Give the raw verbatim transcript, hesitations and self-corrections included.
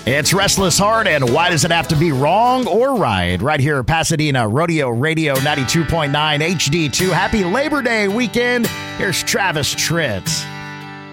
It's Restless Heart, and why does it have to be wrong or right? Right here at Pasadena Rodeo Radio ninety-two point nine H D two. Happy Labor Day weekend. Here's Travis Tritt.